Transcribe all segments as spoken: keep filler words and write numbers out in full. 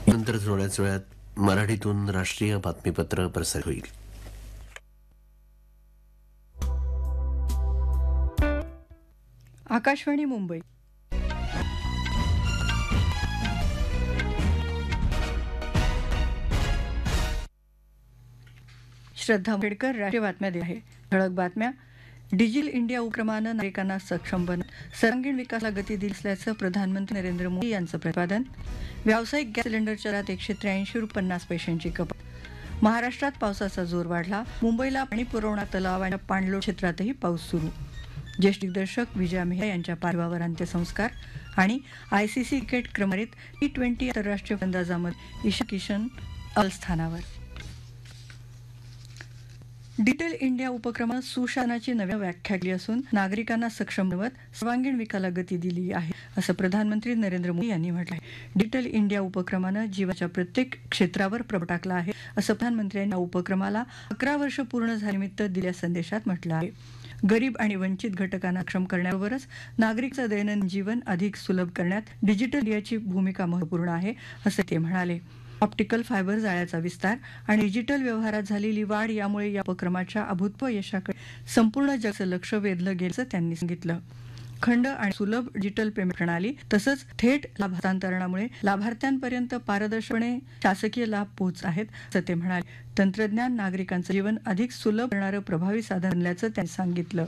नंतर थोड्याच वेळात मराठीतून राष्ट्रीय बातमीपत्र प्रसारित होईल. आकाशवाणी मुंबई. श्रद्धा आंबेडकर राष्ट्रीय बातम्या देत आहे. ठळक बातम्या. डिजिटल इंडिया उपक्रमानं नागरिकांना सक्षम बनवत सर्वांगीण विकासाला गती दिली असल्याचं प्रधानमंत्री नरेंद्र मोदी यांचं प्रतिपादन. व्यावसायिक गॅस सिलेंडरच्या दरात एकशे त्र्याऐंशी रुपये पन्नास पैशांची कपात. महाराष्ट्रात पावसाचा जोर वाढला. मुंबईला पाणी पुरवणा तलावाच्या पाणलोट क्षेत्रातही पाऊस सुरू. ज्येष्ठ दिग्दर्शक विजया मेहरा यांच्या पार्थिवावर अंत्यसंस्कार. आणि आयसीसी क्रिकेट क्रमवारीत टी ट्वेंटी आंतरराष्ट्रीय फलंदाजांमध्ये ईशान किशन अव्वल स्थानावर. डिजिटल इंडिया उपक्रमानं सुशासनाची नवी व्याख्या केली असून नागरिकांना सक्षम बनवत सर्वांगीण विकासाला गती दिली आहे असं प्रधानमंत्री नरेंद्र मोदी यांनी म्हटलं आहे. डिजिटल इंडिया उपक्रमानं जीवनाच्या प्रत्येक क्षेत्रावर प्रभाव टाकला आहे असं प्रधानमंत्र्यांनी या उपक्रमाला अकरा वर्ष पूर्ण झाल्यानिमित्त दिलेल्या संदेशात म्हटलं आहे. गरीब आणि वंचित घटकांना सक्षम करण्याबरोबरच नागरिकांचं दैनंदिन जीवन अधिक सुलभ करण्यात डिजिटल इंडियाची भूमिका महत्त्वपूर्ण आहे असं ते म्हणाले. ऑप्टिकल फायबर जाळ्याचा विस्तार आणि डिजिटल व्यवहारात झालेली वाढ यामुळे या उपक्रमाच्या अभूतपूर्व यशाकडे संपूर्ण जगाचं लक्ष वेधलं गेल्याचं त्यांनी सांगितलं. खंड आणि सुलभ डिजिटल पेमेंट प्रणाली तसंच थेट लाभ हस्तांतरणामुळे लाभार्थ्यांपर्यंत पारदर्शकपणे शासकीय लाभ पोहोच आहेत असं ते म्हणाले. तंत्रज्ञान नागरिकांचं जीवन अधिक सुलभ करणारं प्रभावी साधन बनल्याचं त्यांनी सांगितलं.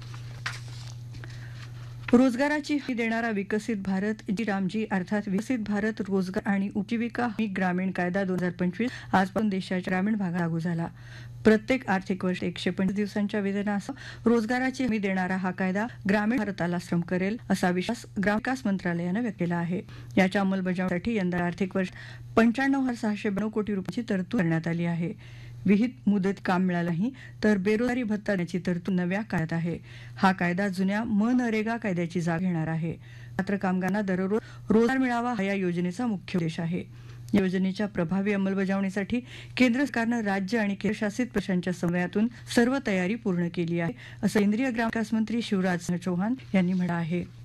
रोजगाराची हमी देणारा विकसित भारत जी रामजी अर्थात विकसित भारत रोजगार आणि उपजीविका हमी ग्रामीण कायदा दोन हजार पंचवीस आजपासून देशाच्या ग्रामीण भागात लागू झाला. प्रत्येक आर्थिक वर्ष एकशे पंचवीस दिवसांच्या वेतनासह रोजगाराची हमी देणारा हा कायदा ग्रामीण भारताला सक्षम करेल असा विश्वास ग्रामविकास मंत्रालयानं व्यक्त केला आहे. याच्या अंमलबजावणीसाठी यंदा आर्थिक वर्ष पंच्याण्णव हजार सहाशे ब्याण्णव कोटी रुपयांची तरतूद करण्यात आली आहे. विहित मुदत काम मिळालं नाही तर बेरोजगारी भत्ता देण्याची तरतूद नव्या कायद्यात आहे. हा कायदा जुन्या मनरेगा कायद्याची जागा घेणार आहे. मात्र कामगारांना दररोज रोजगार मिळावा हा या योजनेचा मुख्य उद्देश आहे. या योजनेच्या प्रभावी अंमलबजावणीसाठी केंद्र सरकारनं राज्य आणि केंद्रशासित प्रदेशांच्या समन्वयातून सर्व तयारी पूर्ण केली आहे असं केंद्रीय ग्रामविकास मंत्री शिवराज सिंह चौहान यांनी म्हटलं आहे.